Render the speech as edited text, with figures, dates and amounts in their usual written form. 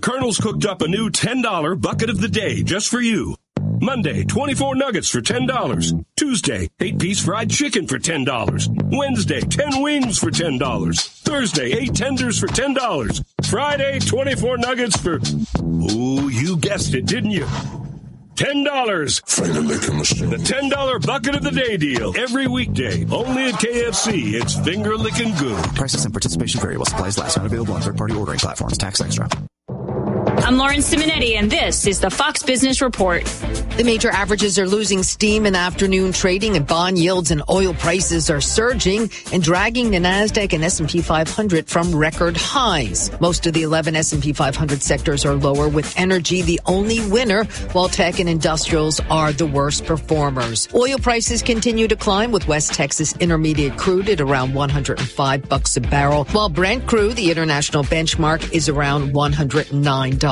Colonel's cooked up a new $10 bucket of the day just for you. Monday, 24 nuggets for $10. Tuesday, 8-piece fried chicken for $10. Wednesday, 10 wings for $10. Thursday, 8 tenders for $10. Friday, 24 nuggets for, oh, you guessed it, didn't you? $10. Finger licking machine. The $10 bucket of the day deal. Every weekday. Only at KFC. It's finger licking good. Prices and participation vary while supplies last. Not available on third-party ordering platforms. Tax extra. I'm Lauren Simonetti, and this is the Fox Business Report. The major averages are losing steam in afternoon trading, and bond yields and oil prices are surging and dragging the Nasdaq and S&P 500 from record highs. Most of the 11 S&P 500 sectors are lower, with energy the only winner, while tech and industrials are the worst performers. Oil prices continue to climb, with West Texas Intermediate crude at around $105 a barrel, while Brent crude, the international benchmark, is around $109.